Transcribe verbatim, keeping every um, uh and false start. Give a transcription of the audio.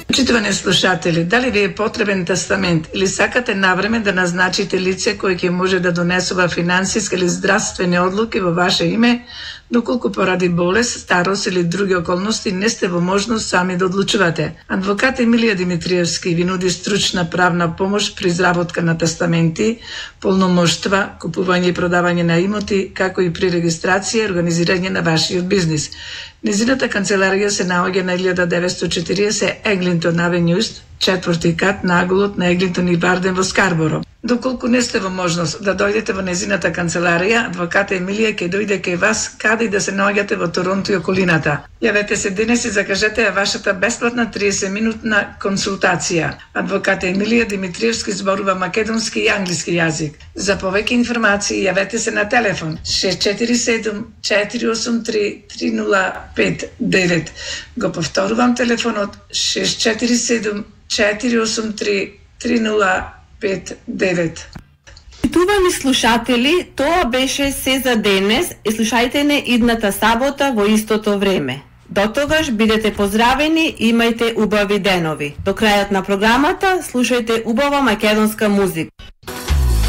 Почитувани слушатели, дали ви е потребен тестамент или сакате навреме да назначите лице кое ќе може да донесува финансиски или здравствени одлуки во ваше име, доколку поради болест, старост или други околности не сте во можност сами да одлучувате. Адвокат Емилија Димитриевски ви нуди стручна правна помош при изработка на тестаменти, полномоштва, купување и продавање на имоти, како и при регистрација и организирање на вашиот бизнис. Незината канцеларија се наоѓа на илјада деветстотини и четиридесет Еглинтон Авенју, четврти кат на аголот на Еглинтон и Барден во Скарборо. Доколку не сте во можност да дојдете во незината канцеларија, адвоката Емилија ќе дојде кај вас каде и да се наоѓате во Торонто и околината. Јавете се денес и закажете ја вашата бесплатна триесет минутна консултација. Адвоката Емилија Димитриевски зборува македонски и англиски јазик. За повеќе информации јавете се на телефон шест четири седум четири осум три три нула пет девет. Го повторувам телефонот шест четири седум четири осум три три нула пет девет. Почитувани слушатели, тоа беше се за денес и слушајте не идната сабота во истото време. До тогаш бидете поздравени и имајте убави денови. До крајот на програмата слушајте убава македонска музика.